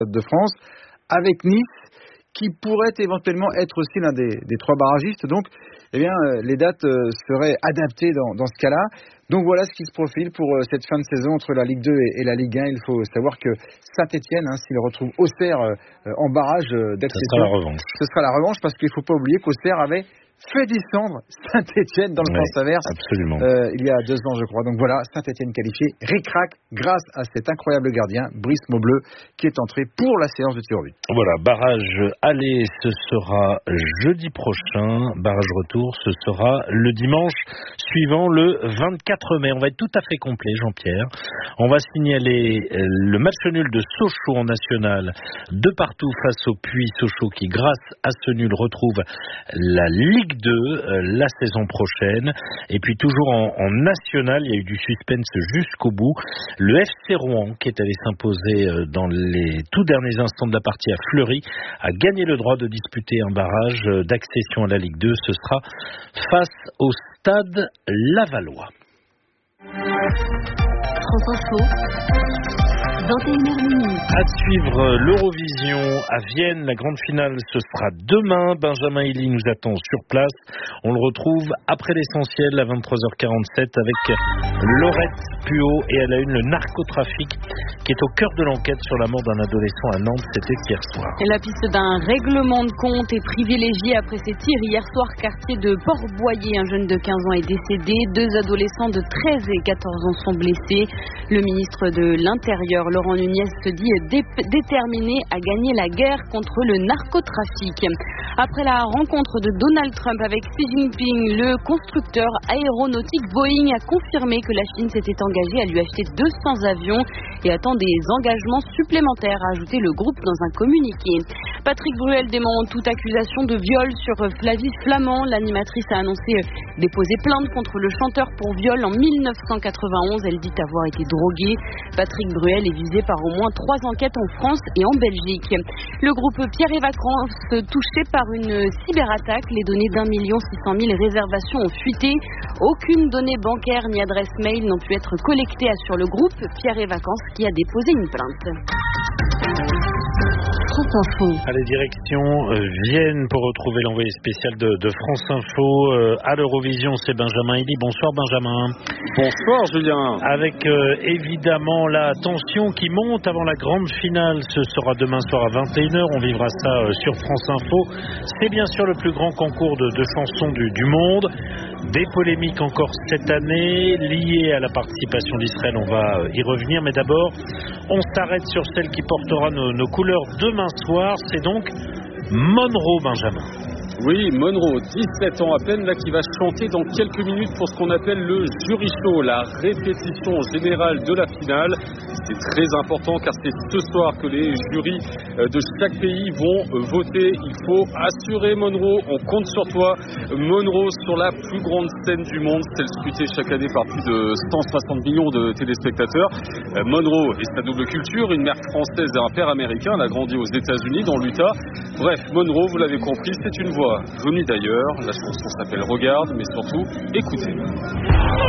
de France, avec Nice, qui pourrait éventuellement être aussi l'un des 3 barragistes. Donc, les dates seraient adaptées dans ce cas-là. Donc voilà ce qui se profile pour cette fin de saison entre la Ligue 2 et la Ligue 1. Il faut savoir que Saint-Etienne, s'il retrouve Auxerre en barrage d'accession, ce sera la revanche, parce qu'il ne faut pas oublier qu'Auxerre avait fait descendre Saint-Etienne dans le sens inverse. Absolument. Il y a 2 ans, je crois. Donc voilà, Saint-Etienne qualifié, ric-rac, grâce à cet incroyable gardien, Brice Maubleu, qui est entré pour la séance de tir au but. Voilà, barrage aller, ce sera jeudi prochain. Barrage retour, ce sera le dimanche suivant, le 24 mai. On va être tout à fait complet, Jean-Pierre. On va signaler le match nul de Sochaux en national, de partout face au Puy Sochaux, qui, grâce à ce nul, retrouve la Ligue 2 la saison prochaine. Et puis toujours en national, il y a eu du suspense jusqu'au bout. Le FC Rouen, qui est allé s'imposer dans les tout derniers instants de la partie à Fleury, a gagné le droit de disputer un barrage d'accession à la Ligue 2. Ce sera face au Stade Lavallois. France Info, 21h. À suivre l'Eurovision à Vienne. La grande finale, ce sera demain. Benjamin Elie nous attend sur place. On le retrouve après l'essentiel à 23h47 avec Laurette Puot et à la une le narcotrafic qui est au cœur de l'enquête sur la mort d'un adolescent à Nantes. C'était hier soir. Et la piste d'un règlement de compte est privilégiée après ces tirs. Hier soir, quartier de Port-Boyer, un jeune de 15 ans est décédé. 2 adolescents de 13 et 14 ans sont blessés. Le ministre de l'Intérieur, Laurent Nunez, se dit déterminé à gagner la guerre contre le narcotrafic. Après la rencontre de Donald Trump avec Xi Jinping, le constructeur aéronautique Boeing a confirmé que la Chine s'était engagée à lui acheter 200 avions et attend des engagements supplémentaires, a ajouté le groupe dans un communiqué. Patrick Bruel dément toute accusation de viol sur Flavie Flament. L'animatrice a annoncé déposer plainte contre le chanteur pour viol en 1991. Elle dit avoir été droguée. Patrick Bruel est visé par au moins 3 enquêtes en France et en Belgique. Le groupe Pierre et Vacances, touché par une cyberattaque. Les données d'1 600 000 réservations ont fuité. Aucune donnée bancaire ni adresse mail n'ont pu être collectées, assure le groupe Pierre et Vacances, qui a déposé une plainte. France Info. Allez, direction Vienne pour retrouver l'envoyé spécial de France Info à l'Eurovision. C'est Benjamin Elie. Bonsoir Benjamin. Bonsoir Julien. Avec évidemment la tension qui monte avant la grande finale. Ce sera demain soir à 21h. On vivra ça sur France Info. C'est bien sûr le plus grand concours de chansons du monde. Des polémiques encore cette année liées à la participation d'Israël. On va y revenir. Mais d'abord, on s'arrête sur celle qui portera nos couleurs demain soir. C'est donc Monroe, Benjamin. Oui, Monroe, 17 ans à peine, là, qui va chanter dans quelques minutes pour ce qu'on appelle le jury show, la répétition générale de la finale. C'est très important car c'est ce soir que les jurys de chaque pays vont voter. Il faut assurer Monroe, on compte sur toi. Monroe sur la plus grande scène du monde, celle scrutée chaque année par plus de 160 millions de téléspectateurs. Monroe et sa double culture, une mère française et un père américain, elle a grandi aux États-Unis, dans l'Utah. Bref, Monroe, vous l'avez compris, c'est une voix venue d'ailleurs. La chanson s'appelle Regarde, mais surtout, écoutez.